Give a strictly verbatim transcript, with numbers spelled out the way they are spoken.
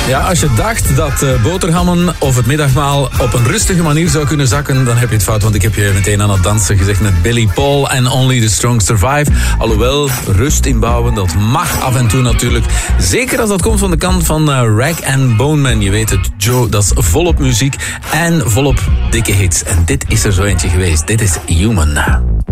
Ja, als je dacht dat uh, boterhammen of het middagmaal op een rustige manier zou kunnen zakken, dan heb je het fout, want ik heb je meteen aan het dansen gezegd met Billy Paul en Only the Strong Survive. Alhoewel, rust inbouwen, dat mag af en toe natuurlijk. Zeker als dat komt van de kant van uh, Rag and Bone Man. Je weet het, Joe, dat is volop muziek en volop dikke hits. En dit is er zo eentje geweest. Dit is Human.